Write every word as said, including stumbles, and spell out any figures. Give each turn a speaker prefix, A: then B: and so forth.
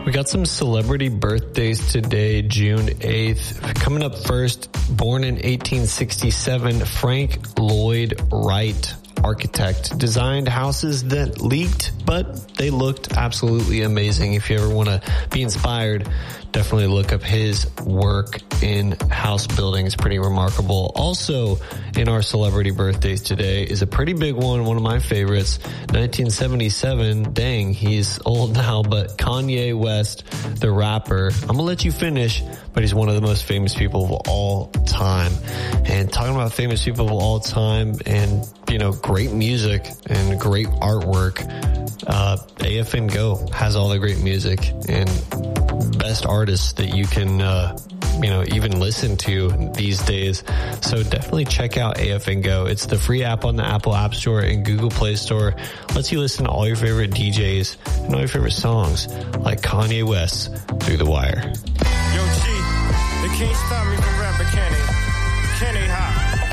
A: We got some celebrity birthdays today, June eighth. Coming up first, born in eighteen sixty-seven, Frank Lloyd Wright, architect, designed houses that leaked, but they looked absolutely amazing. If you ever want to be inspired, definitely look up his work in house building. It's pretty remarkable. Also, in our celebrity birthdays today is a pretty big one, one of my favorites, nineteen seventy-seven. Dang, he's old now, but Kanye West, the rapper. I'm going to let you finish, but he's one of the most famous people of all time. And talking about famous people of all time and, you know, great music and great artwork, uh, A F N Go has all the great music and best artists that you can, uh, you know, even listen to these days. So definitely check out A F N Go. It's the free app on the Apple App Store and Google Play Store. Lets you listen to all your favorite D Js and all your favorite songs like Kanye West, Through the Wire.
B: Yo, G, they can't stop me from rapping, can they? Can they, huh?